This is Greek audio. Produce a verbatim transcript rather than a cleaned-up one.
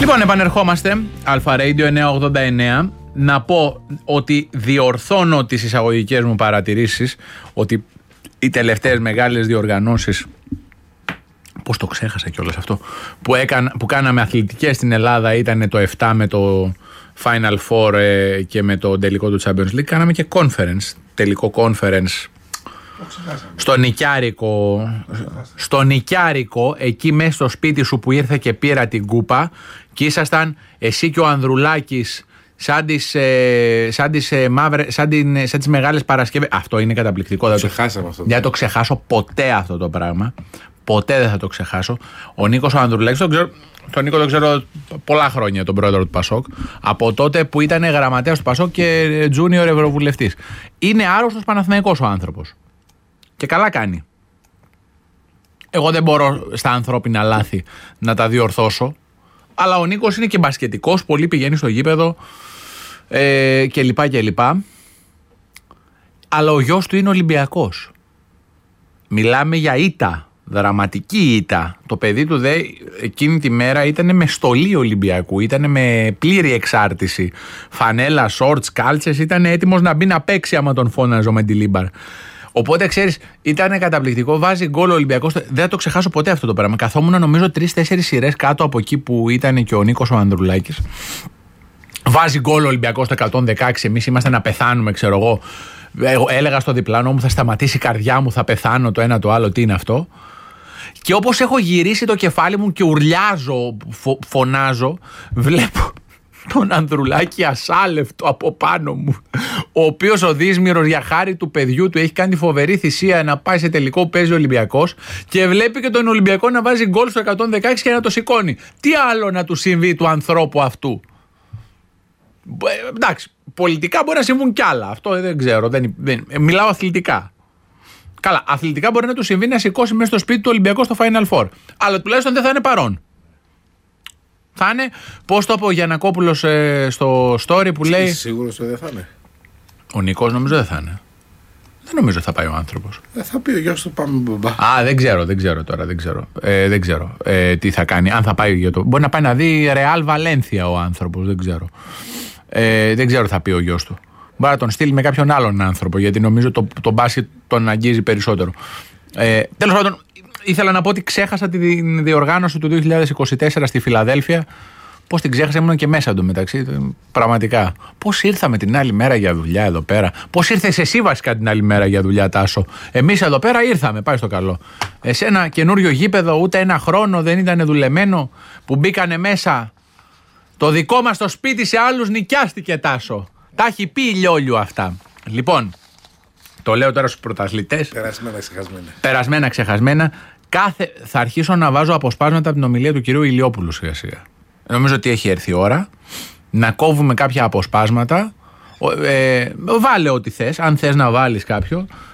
Λοιπόν, επανερχόμαστε. Αλφα Radio εννιακόσια ογδόντα εννέα. Να πω ότι διορθώνω τις εισαγωγικές μου παρατηρήσεις ότι οι τελευταίες μεγάλες διοργανώσεις, πώς το ξέχασα κιόλας αυτό, που, έκανα, που κάναμε αθλητικές στην Ελλάδα ήταν το επτά με το Final Four ε, και με το τελικό του Champions League. Κάναμε και conference, τελικό conference στο Νικιάρικο, στο Νικιάρικο, εκεί μέσα στο σπίτι σου που ήρθε και πήρα την κούπα και ήσασταν εσύ και ο Ανδρουλάκης σαν τις, ε, σαν τις, ε, μαύρε, σαν την, σαν τις μεγάλες Παρασκευές. Αυτό είναι καταπληκτικό. Δεν Ξεχάσαμε αυτό. Δεν θα το ξεχάσω ποτέ αυτό το πράγμα. Ποτέ δεν θα το ξεχάσω. Ο Νίκος ο Ανδρουλάκης, τον, ξέρω, τον Νίκο τον ξέρω πολλά χρόνια, τον πρόεδρο του Πασόκ. Από τότε που ήταν γραμματέας του Πασόκ και junior ευρωβουλευτής. Είναι άρρωστος Παναθηναϊκός ο άνθρωπος. Και καλά κάνει. Εγώ δεν μπορώ στα ανθρώπινα λάθη να τα διορθώσω. Αλλά ο Νίκος είναι και μπασκετικός, πολύ πηγαίνει στο γήπεδο ε, και λοιπά και λοιπά. Αλλά ο γιος του είναι Ολυμπιακός. Μιλάμε για ήττα, δραματική ήττα. Το παιδί του δε εκείνη τη μέρα ήταν με στολή Ολυμπιακού, ήταν με πλήρη εξάρτηση. Φανέλα, σόρτς, κάλτσες, ήταν έτοιμος να μπει να παίξει άμα τον φώναζε ο Μεντιλίμπαρ. Οπότε ξέρεις, ήταν καταπληκτικό. Βάζει γκολ ο Ολυμπιακός. Δεν θα το ξεχάσω ποτέ αυτό το πράγμα. Καθόμουν νομίζω τρεις-τέσσερις σειρές κάτω από εκεί που ήταν και ο Νίκος ο Ανδρουλάκης. Βάζει γκολ ο Ολυμπιακός το εκατόν δεκαέξι. Εμείς είμαστε να πεθάνουμε, ξέρω εγώ. Έλεγα στο διπλάνο μου, θα σταματήσει η καρδιά μου, θα πεθάνω, το ένα το άλλο, τι είναι αυτό. Και όπως έχω γυρίσει το κεφάλι μου και ουρλιάζω, φω, φωνάζω, βλέπω τον Ανδρουλάκη ασάλευτο από πάνω μου, ο οποίος ο Δύσμυρος για χάρη του παιδιού του έχει κάνει φοβερή θυσία να πάει σε τελικό, παίζει ο Ολυμπιακός και βλέπει και τον Ολυμπιακό να βάζει γκολ στο εκατόν δεκαέξι και να το σηκώνει. Τι άλλο να του συμβεί του ανθρώπου αυτού? Ε, εντάξει, πολιτικά μπορεί να συμβούν κι άλλα. Αυτό δεν ξέρω. Δεν, δεν, μιλάω αθλητικά. Καλά, αθλητικά μπορεί να του συμβεί να σηκώσει μέσα στο σπίτι του Ολυμπιακό στο Final Four. Αλλά τουλάχιστον δεν θα είναι παρόν. Θα είναι, πώς το είπε ο Γιαννακόπουλος ε, στο story που λέει. Είσαι σίγουρος ότι δεν θα είναι? Ο Νικός νομίζω δεν θα είναι. Δεν νομίζω θα πάει ο άνθρωπος. Ε, θα πει ο γιος του πάμε μπαμπά. Α, δεν ξέρω, δεν ξέρω τώρα, δεν ξέρω. Ε, δεν ξέρω ε, τι θα κάνει. Αν θα πάει για το. Μπορεί να πάει να δει Ρεάλ Βαλένθια ο άνθρωπος, δεν ξέρω. Ε, δεν ξέρω θα πει ο γιος του. Μπορεί να τον στείλει με κάποιον άλλον άνθρωπο, γιατί νομίζω το, το μπάσκετ τον αγγίζει περισσότερο. Ε, τέλος πάντων, ήθελα να πω ότι ξέχασα τη διοργάνωση του δύο χιλιάδες είκοσι τέσσερα στη Φιλαδέλφια. Πώς την ξέχασα, ήμουν και μέσα εντωμεταξύ. Πραγματικά. Πώς ήρθαμε την άλλη μέρα για δουλειά εδώ πέρα. Πώς ήρθες εσύ βασικά την άλλη μέρα για δουλειά, Τάσο? Εμείς εδώ πέρα ήρθαμε, πάει στο καλό. Εσένα καινούριο γήπεδο, ούτε ένα χρόνο δεν ήταν δουλεμένο, που μπήκανε μέσα. Το δικό μας το σπίτι σε άλλους νοικιάστηκε, Τάσο. Τα έχει πει η Λιόλιου αυτά. Λοιπόν, το λέω τώρα στους πρωταθλητές. Περασμένα ξεχασμένα. Περασμένα ξεχασμένα. Κάθε... Θα αρχίσω να βάζω αποσπάσματα από την ομιλία του κυρίου Ηλιόπουλου σιγά σιγά. Νομίζω ότι έχει έρθει η ώρα να κόβουμε κάποια αποσπάσματα. Ε, βάλε ό,τι θες, αν θες να βάλεις κάποιο.